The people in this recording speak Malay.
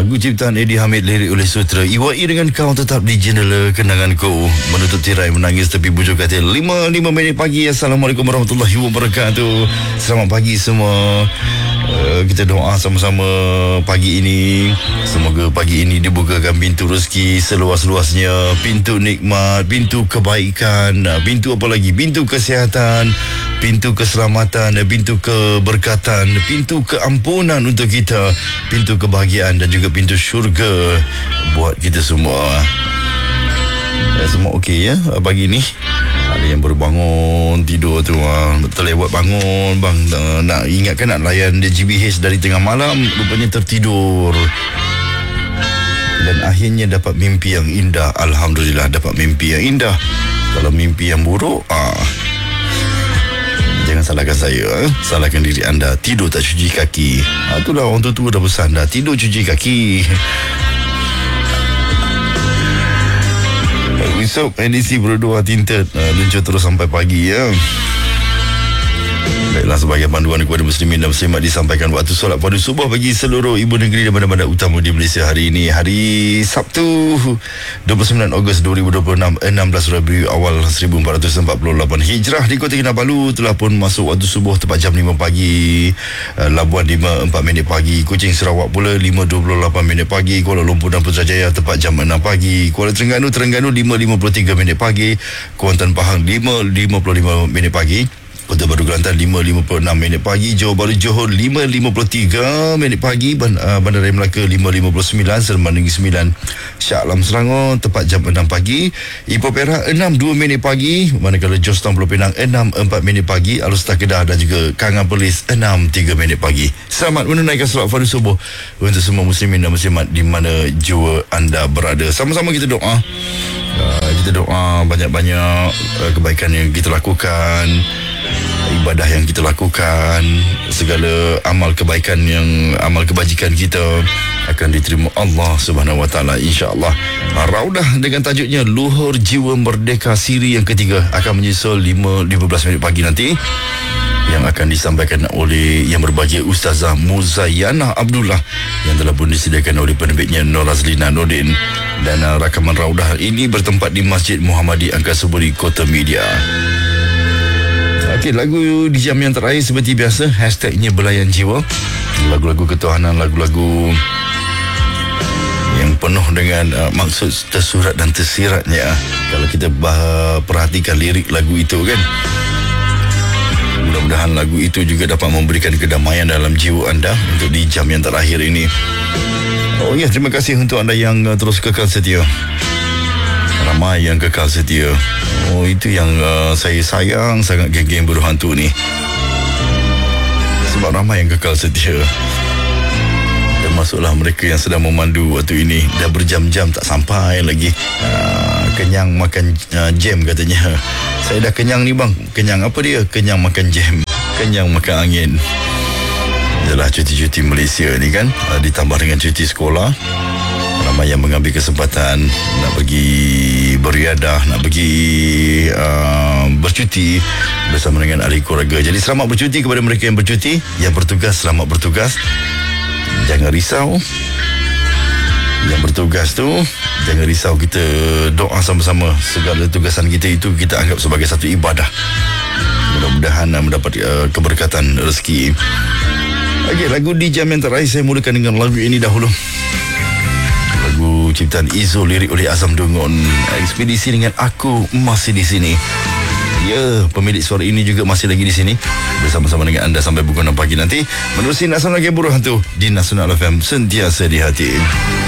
Lagu ciptaan Eddie Hamid, lirik oleh Sutera. Iwai dengan kau tetap di jendela kenanganku, menutup tirai menangis tepi bujur katil. 5 minit pagi. Assalamualaikum warahmatullahi wabarakatuh. Selamat pagi semua. Kita doa sama-sama pagi ini. Semoga pagi ini dibukakan pintu rezeki seluas-luasnya, pintu nikmat, pintu kebaikan, pintu apa lagi? Pintu kesihatan, pintu keselamatan, pintu keberkatan, pintu keampunan untuk kita, pintu kebahagiaan dan juga pintu syurga buat kita semua. Semua okey ya pagi ni? Ada yang baru bangun tidur tu, terlewat bangun bang, nak ingatkan nak layan dia GBH dari tengah malam, rupanya tertidur dan akhirnya dapat mimpi yang indah. Alhamdulillah dapat mimpi yang indah. Kalau mimpi yang buruk, jangan salahkan saya, salahkan diri anda. Tidur tak cuci kaki, itulah orang tua dah pesan dah, tidur cuci kaki. Esok edisi berdua tinted luncur terus sampai pagi ya. Baiklah, sebagai panduan kepada muslimin dan muslimat disampaikan waktu solat pada subuh bagi seluruh ibu negeri dan bandar-bandar utama di Malaysia hari ini, hari Sabtu 29 Ogos 2026, 16 Rabiul Awal 1448 Hijrah. Di Kota Kinabalu telah pun masuk waktu subuh tepat jam 5 pagi, Labuan 5:04 pagi, Kuching Sarawak pula 5:28 pagi, Kuala Lumpur dan Putrajaya tepat jam 6 pagi, Kuala Terengganu 5:53 pagi, Kuantan Pahang 5:55 pagi, Kota Baru Kelantan 5:56 pagi, Johor Bahru Johor 5:53 pagi, Bandaraya Melaka 5:59, Seremban Negeri 9, Shah Alam Selangor tepat jam 6 pagi, Ipoh Perak 6:02 pagi, manakala Jostown Pulau Pinang 6:04 pagi, Alustar Kedah dan juga Kangan Perlis 6:03 pagi. Selamat menunaikan solat fardu subuh untuk semua muslimin dan muslimat di mana jua anda berada. Sama-sama kita doa. Kita doa banyak-banyak kebaikan yang kita lakukan, ibadah yang kita lakukan, segala amal kebaikan amal kebajikan kita akan diterima Allah Subhanahu Wa Taala, insya-Allah. Raudah dengan tajuknya Luhur Jiwa Merdeka siri yang ketiga akan menyusul 5:15 pagi nanti, yang akan disampaikan oleh yang berbahagia Ustazah Muzayyanah Abdullah yang telah pun disediakan oleh penerbitnya Nur Azlina Nordin. Dan rakaman raudah ini bertempat di Masjid Muhammadi Angkasa Puri, Kota Media. Okey, lagu di jam yang terakhir seperti biasa, hashtagnya Belayan Jiwa. Lagu-lagu ketuhanan, lagu-lagu yang penuh dengan maksud tersurat dan tersiratnya. Kalau kita perhatikan lirik lagu itu kan, mudah-mudahan lagu itu juga dapat memberikan kedamaian dalam jiwa anda untuk di jam yang terakhir ini. Oh ya, terima kasih untuk anda yang terus kekal setia. Ramai yang kekal setia. Oh, itu yang saya sayang sangat, geng-geng berhantu ni. Sebab ramai yang kekal setia. Termasuklah mereka yang sedang memandu waktu ini. Dah berjam-jam tak sampai lagi. Kenyang makan jam katanya. Saya dah kenyang ni bang. Kenyang apa dia? Kenyang makan jam. Kenyang makan angin. Adalah cuti-cuti Malaysia ni kan, ditambah dengan cuti sekolah. Ramai yang mengambil kesempatan nak pergi beriadah, nak pergi bercuti bersama dengan ahli keluarga. Jadi selamat bercuti kepada mereka yang bercuti. Yang bertugas, selamat bertugas. Jangan risau. Yang bertugas tu, jangan risau. Kita doa sama-sama. Segala tugasan kita itu kita anggap sebagai satu ibadah. Mudah-mudahan mendapat keberkatan rezeki. Okey, lagu di jam yang terakhir saya mulakan dengan lagu ini dahulu. Lagu ciptaan Izo, lirik oleh Azam Dungun. Ekspedisi dengan Aku Masih di Sini. Ya, pemilik suara ini juga masih lagi di sini bersama-sama dengan anda sampai pukul 6 pagi nanti. Menerusi Nasional Game Buruh Hantu di Nasional FM, sentiasa di hati.